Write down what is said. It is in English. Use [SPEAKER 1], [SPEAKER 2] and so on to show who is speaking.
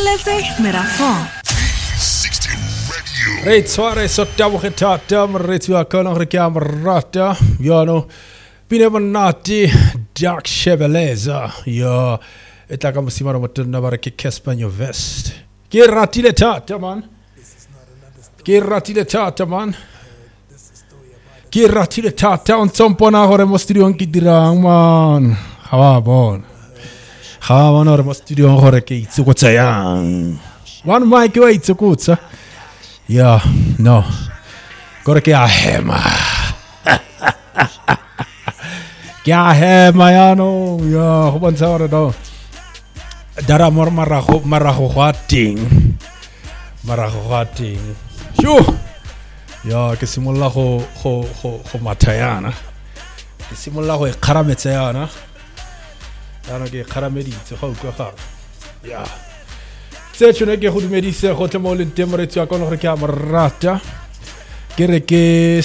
[SPEAKER 1] Let's Merafon.
[SPEAKER 2] Re tsware so tabo khata mretsi wa kana re kya mrata yano bine monate dark chebeleza ya etaka musimaro motona bare ke Kespanyo vest ke ratile tata man ke ratile tata man ke ratile tata on tsompona hore mo studio ki dirang man ha bon ha wana hore mo studio hore ke itse go tsayang one mic wa itse go tsa. Yeah, no. Gotta get a hammer. Get a hammer, ya no. Yeah, ho bontsha hore no. Dara mor marago hwating. Sho. Ya ke simolla go matayana. Ke simolla go ikgarametsa yana. Yana ke ikgarameditse go utlwa ga. Yeah. Se tshone ke go dumedisa go tla mo le temore tswa ka no re ke a morata ke re ke